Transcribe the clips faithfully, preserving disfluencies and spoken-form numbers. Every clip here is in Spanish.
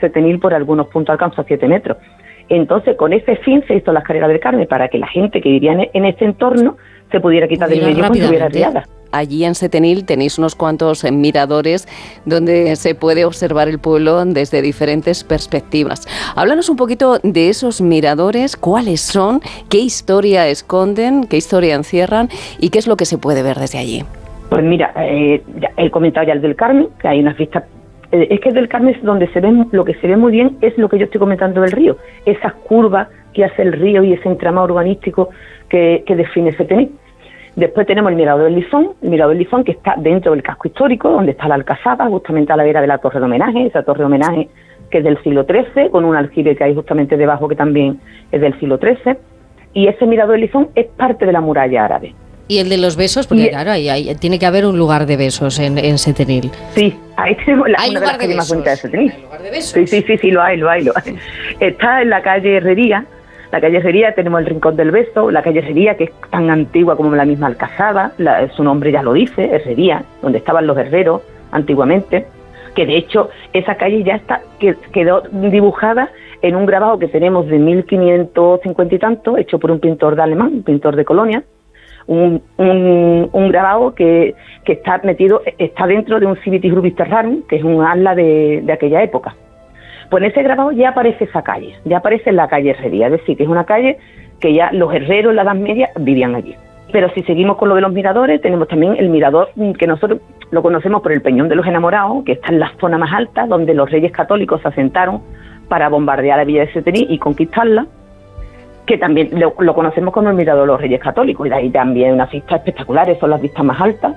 Setenil por algunos puntos alcanzó a siete metros. Entonces, con ese fin se hizo la escalera del Carmen, para que la gente que vivía en, en ese entorno se pudiera quitar del medio cuando estuviera riada. Allí en Setenil tenéis unos cuantos miradores donde se puede observar el pueblo desde diferentes perspectivas. Háblanos un poquito de esos miradores, cuáles son, qué historia esconden, qué historia encierran y qué es lo que se puede ver desde allí. Pues mira, eh, ya he comentado ya el del Carmen, que hay unas vistas. Eh, es que el del Carmen es donde se ve, lo que se ve muy bien es lo que yo estoy comentando del río, esas curvas que hace el río y ese entramado urbanístico que, que define Setenil. Después tenemos el Mirador del Lizón, el Mirador del Lizón que está dentro del casco histórico, donde está la Alcazaba, justamente a la vera de la Torre de Homenaje, esa Torre de Homenaje que es del siglo trece, con un aljibe que hay justamente debajo que también es del siglo trece, y ese Mirador del Lizón es parte de la muralla árabe. ¿Y el de los besos? Porque y, claro, ahí, ahí tiene que haber un lugar de besos en, en Setenil. Sí, ahí tenemos la, ¿Hay una lugar de las calles más bonitas de Setenil. ¿Hay lugar de besos? Sí, sí, sí, sí, lo hay, lo hay, lo hay. Está en la calle Herrería. La calle Herrería, tenemos el Rincón del Beso, la calle Herrería, que es tan antigua como la misma Alcazaba, la, su nombre ya lo dice, Herrería, donde estaban los herreros antiguamente, que de hecho esa calle ya está que, quedó dibujada en un grabado que tenemos de mil quinientos cincuenta y tanto, hecho por un pintor de alemán, un pintor de Colonia, un, un, un grabado que, que está metido, está dentro de un Civitas Rubis Terrarum, que es un atlas de, de aquella época. Pues en ese grabado ya aparece esa calle, ya aparece la calle Herrería, es decir, que es una calle que ya los herreros en la Edad Media vivían allí. Pero si seguimos con lo de los miradores, tenemos también el mirador que nosotros lo conocemos por el Peñón de los Enamorados, que está en la zona más alta, donde los reyes católicos se asentaron para bombardear la villa de Setenil y conquistarla, que también lo, lo conocemos como el mirador de los reyes católicos, y de ahí también unas vistas espectaculares, son las vistas más altas,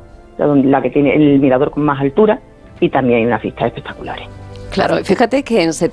la que tiene el mirador con más altura, y también hay unas vistas espectaculares. Claro, fíjate que en